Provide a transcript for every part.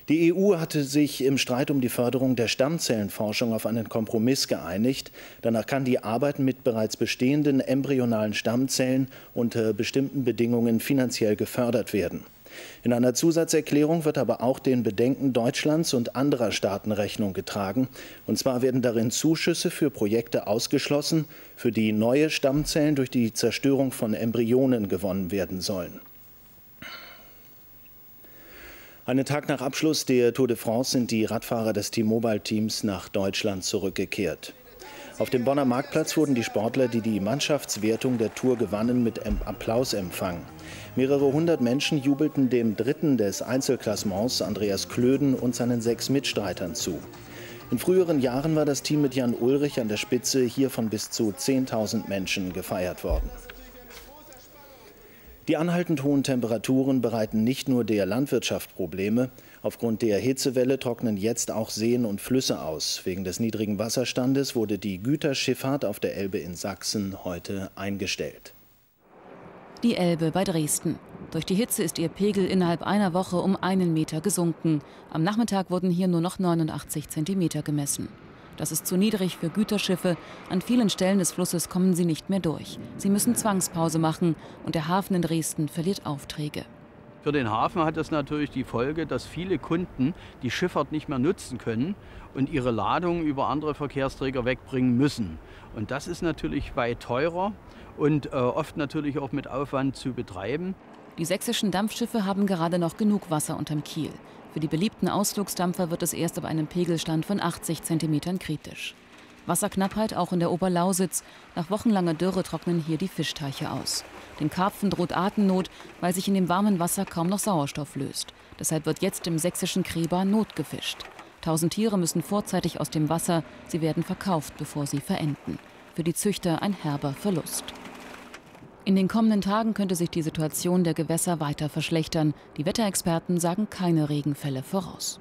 Die EU hatte sich im Streit um die Förderung der Stammzellenforschung auf einen Kompromiss geeinigt. Danach kann die Arbeit mit bereits bestehenden embryonalen Stammzellen unter bestimmten Bedingungen finanziell gefördert werden. In einer Zusatzerklärung wird aber auch den Bedenken Deutschlands und anderer Staaten Rechnung getragen. Und zwar werden darin Zuschüsse für Projekte ausgeschlossen, für die neue Stammzellen durch die Zerstörung von Embryonen gewonnen werden sollen. Einen Tag nach Abschluss der Tour de France sind die Radfahrer des T-Mobile-Teams nach Deutschland zurückgekehrt. Auf dem Bonner Marktplatz wurden die Sportler, die die Mannschaftswertung der Tour gewannen, mit Applaus empfangen. Mehrere hundert Menschen jubelten dem Dritten des Einzelklassements, Andreas Klöden, und seinen 6 Mitstreitern zu. In früheren Jahren war das Team mit Jan Ullrich an der Spitze hier von bis zu 10.000 Menschen gefeiert worden. Die anhaltend hohen Temperaturen bereiten nicht nur der Landwirtschaft Probleme. Aufgrund der Hitzewelle trocknen jetzt auch Seen und Flüsse aus. Wegen des niedrigen Wasserstandes wurde die Güterschifffahrt auf der Elbe in Sachsen heute eingestellt. Die Elbe bei Dresden. Durch die Hitze ist ihr Pegel innerhalb einer Woche um 1 Meter gesunken. Am Nachmittag wurden hier nur noch 89 Zentimeter gemessen. Das ist zu niedrig für Güterschiffe. An vielen Stellen des Flusses kommen sie nicht mehr durch. Sie müssen Zwangspause machen und der Hafen in Dresden verliert Aufträge. Für den Hafen hat das natürlich die Folge, dass viele Kunden die Schifffahrt nicht mehr nutzen können und ihre Ladung über andere Verkehrsträger wegbringen müssen. Und das ist natürlich weit teurer und oft natürlich auch mit Aufwand zu betreiben. Die sächsischen Dampfschiffe haben gerade noch genug Wasser unterm Kiel. Für die beliebten Ausflugsdampfer wird es erst ab einem Pegelstand von 80 Zentimetern kritisch. Wasserknappheit auch in der Oberlausitz. Nach wochenlanger Dürre trocknen hier die Fischteiche aus. Den Karpfen droht Atemnot, weil sich in dem warmen Wasser kaum noch Sauerstoff löst. Deshalb wird jetzt im sächsischen Kreba notgefischt. 1000 Tiere müssen vorzeitig aus dem Wasser. Sie werden verkauft, bevor sie verenden. Für die Züchter ein herber Verlust. In den kommenden Tagen könnte sich die Situation der Gewässer weiter verschlechtern. Die Wetterexperten sagen keine Regenfälle voraus.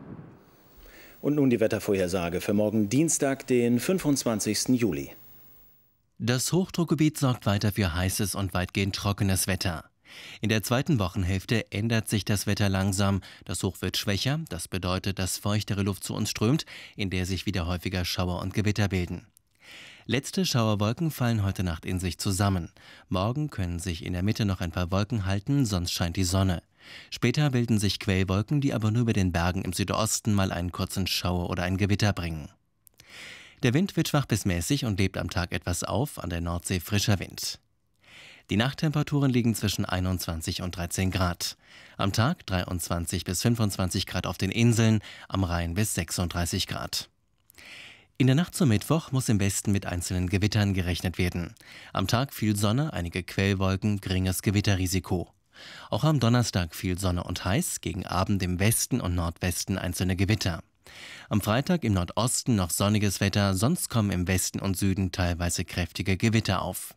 Und nun die Wettervorhersage für morgen Dienstag, den 25. Juli. Das Hochdruckgebiet sorgt weiter für heißes und weitgehend trockenes Wetter. In der zweiten Wochenhälfte ändert sich das Wetter langsam. Das Hoch wird schwächer, das bedeutet, dass feuchtere Luft zu uns strömt, in der sich wieder häufiger Schauer und Gewitter bilden. Letzte Schauerwolken fallen heute Nacht in sich zusammen. Morgen können sich in der Mitte noch ein paar Wolken halten, sonst scheint die Sonne. Später bilden sich Quellwolken, die aber nur über den Bergen im Südosten mal einen kurzen Schauer oder ein Gewitter bringen. Der Wind wird schwach bis mäßig und lebt am Tag etwas auf, an der Nordsee frischer Wind. Die Nachttemperaturen liegen zwischen 21 und 13 Grad. Am Tag 23 bis 25 Grad auf den Inseln, am Rhein bis 36 Grad. In der Nacht zum Mittwoch muss im Westen mit einzelnen Gewittern gerechnet werden. Am Tag viel Sonne, einige Quellwolken, geringes Gewitterrisiko. Auch am Donnerstag viel Sonne und heiß, gegen Abend im Westen und Nordwesten einzelne Gewitter. Am Freitag im Nordosten noch sonniges Wetter, sonst kommen im Westen und Süden teilweise kräftige Gewitter auf.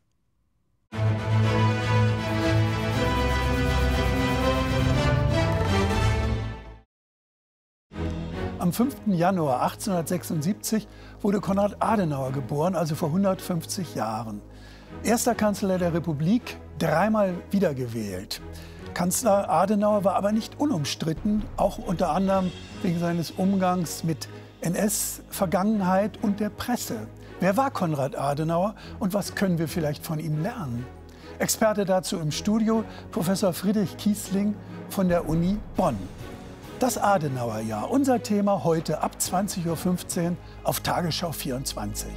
Am 5. Januar 1876 wurde Konrad Adenauer geboren, also vor 150 Jahren. Erster Kanzler der Republik, 3-mal wiedergewählt. Kanzler Adenauer war aber nicht unumstritten, auch unter anderem wegen seines Umgangs mit NS-Vergangenheit und der Presse. Wer war Konrad Adenauer und was können wir vielleicht von ihm lernen? Experte dazu im Studio, Professor Friedrich Kiesling von der Uni Bonn. Das Adenauerjahr, unser Thema heute ab 20:15 Uhr auf Tagesschau 24.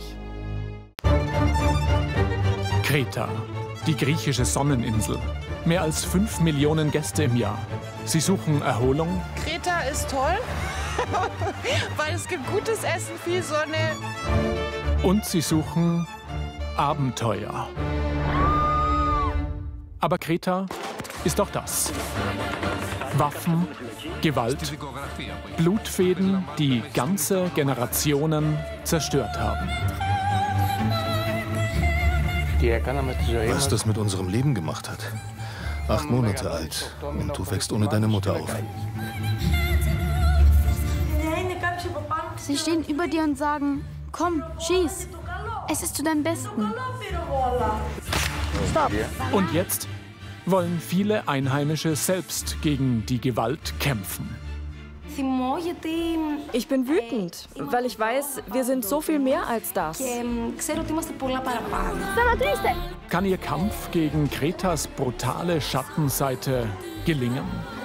Kreta, die griechische Sonneninsel. Mehr als 5 Millionen Gäste im Jahr. Sie suchen Erholung. Kreta ist toll, weil es gibt gutes Essen, viel Sonne. Und sie suchen Abenteuer. Aber Kreta ist auch das. Waffen, Gewalt, Blutfäden, die ganze Generationen zerstört haben. Was das mit unserem Leben gemacht hat. 8 Monate alt und du wächst ohne deine Mutter auf. Sie stehen über dir und sagen, komm, schieß. Es ist zu deinem Besten. Stopp. Und jetzt wollen viele Einheimische selbst gegen die Gewalt kämpfen. Ich bin wütend, weil ich weiß, wir sind so viel mehr als das. Kann ihr Kampf gegen Gretas brutale Schattenseite gelingen?